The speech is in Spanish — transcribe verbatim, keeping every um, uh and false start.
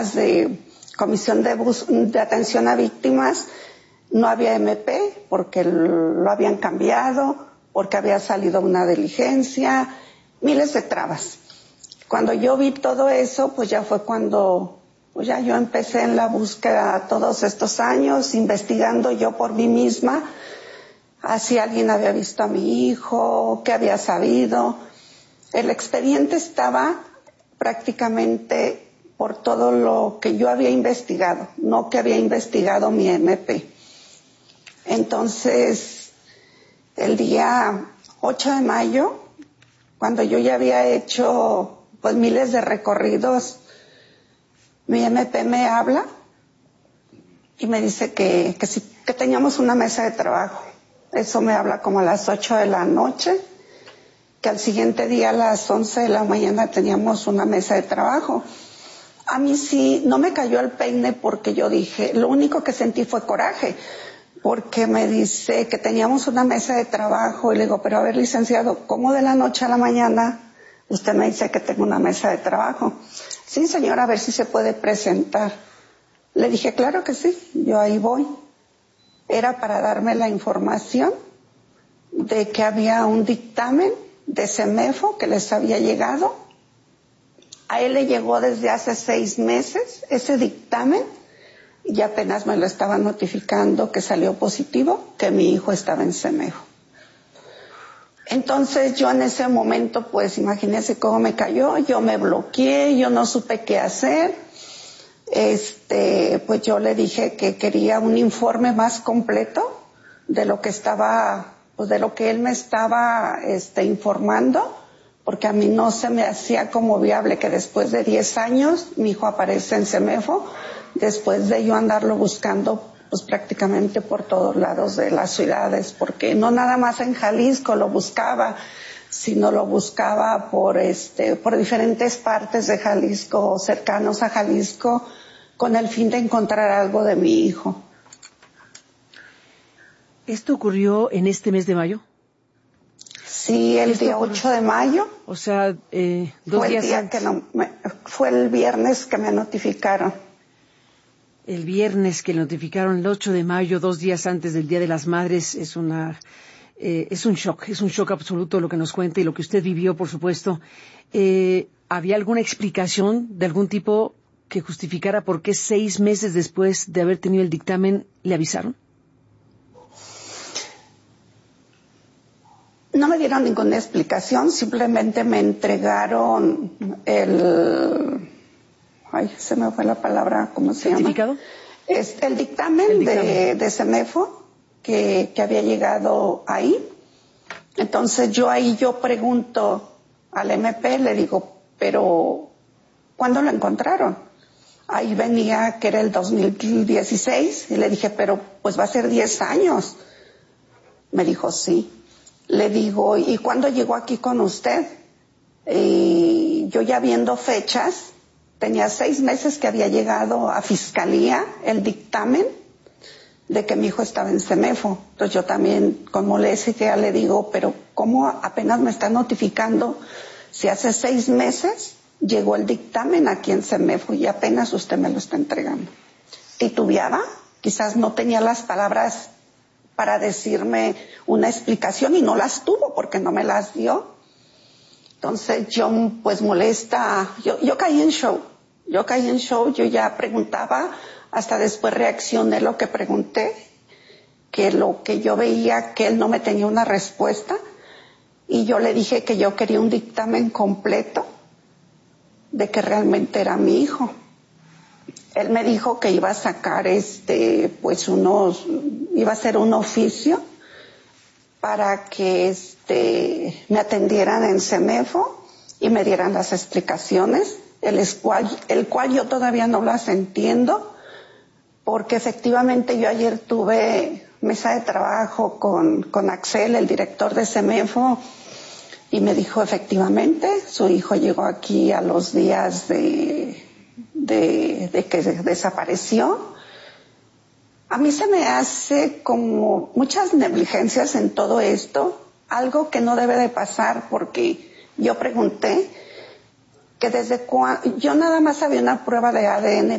de Comisión de, Bus de Atención a Víctimas, no había M P porque lo habían cambiado, porque había salido una diligencia, miles de trabas. Cuando yo vi todo eso, pues ya fue cuando pues ya yo empecé en la búsqueda todos estos años, investigando yo por mí misma, si alguien había visto a mi hijo, qué había sabido. El expediente estaba prácticamente por todo lo que yo había investigado, no que había investigado mi M P. Entonces, el día ocho de mayo, cuando yo ya había hecho pues miles de recorridos, mi M P me habla y me dice que, que, sí, que teníamos una mesa de trabajo. Eso me habla como a las ocho de la noche, que al siguiente día a las once de la mañana teníamos una mesa de trabajo. A mí sí, no me cayó el peine porque yo dije, lo único que sentí fue coraje, porque me dice que teníamos una mesa de trabajo y le digo, pero a ver, licenciado, ¿cómo de la noche a la mañana usted me dice que tengo una mesa de trabajo? Sí, señora, a ver si se puede presentar. Le dije, claro que sí, yo ahí voy. Era para darme la información de que había un dictamen de CEMEFO que les había llegado. A él le llegó desde hace seis meses ese dictamen y apenas me lo estaba notificando que salió positivo, que mi hijo estaba en CEMEFO. Entonces yo en ese momento, pues imagínense cómo me cayó, yo me bloqueé, yo no supe qué hacer. Este, pues yo le dije que quería un informe más completo de lo que estaba, pues de lo que él me estaba este, informando, porque a mí no se me hacía como viable que después de diez años mi hijo aparece en CEMEFO, después de yo andarlo buscando pues prácticamente por todos lados de las ciudades, porque no nada más en Jalisco lo buscaba, sino lo buscaba por este, por diferentes partes de Jalisco, cercanos a Jalisco, con el fin de encontrar algo de mi hijo. ¿Esto ocurrió en este mes de mayo? Sí, el día ocho de mayo. O sea, eh, dos fue días el día antes. Que no, me, fue el viernes que me notificaron. El viernes que notificaron, el ocho de mayo, dos días antes del Día de las Madres, es una eh, es un shock, es un shock absoluto lo que nos cuenta y lo que usted vivió, por supuesto. Eh, ¿Había alguna explicación de algún tipo que justificara por qué seis meses después de haber tenido el dictamen le avisaron? No me dieron ninguna explicación, simplemente me entregaron el... Ay, se me fue la palabra, ¿cómo se llama? ¿Certificado? Es el dictamen, el dictamen. de, de CEMEFO que, que había llegado ahí. Entonces yo ahí yo pregunto al M P, le digo, pero ¿cuándo lo encontraron? Ahí venía que era el dos mil dieciséis y le dije, pero pues va a ser diez años. Me dijo, sí. Le digo, ¿y cuándo llegó aquí con usted? Y yo ya viendo fechas, tenía seis meses que había llegado a Fiscalía el dictamen de que mi hijo estaba en CEMEFO. Entonces yo también, con molestia, le digo, pero ¿cómo apenas me está notificando si hace seis meses llegó el dictamen aquí en CEMEFO y apenas usted me lo está entregando? Titubeaba, quizás no tenía las palabras para decirme una explicación y no las tuvo porque no me las dio. Entonces yo pues molesta, yo, yo caí en show, yo caí en show, yo ya preguntaba, hasta después reaccioné lo que pregunté, que lo que yo veía que él no me tenía una respuesta y yo le dije que yo quería un dictamen completo de que realmente era mi hijo. Él me dijo que iba a sacar este, pues unos, iba a hacer un oficio para que este, me atendieran en CEMEFO y me dieran las explicaciones, el cual, el cual yo todavía no las entiendo, porque efectivamente yo ayer tuve mesa de trabajo con, con Axel, el director de CEMEFO, y me dijo efectivamente, su hijo llegó aquí a los días de, de, de que desapareció. A mí se me hace como muchas negligencias en todo esto, algo que no debe de pasar, porque yo pregunté que desde cuando, yo nada más había una prueba de A D N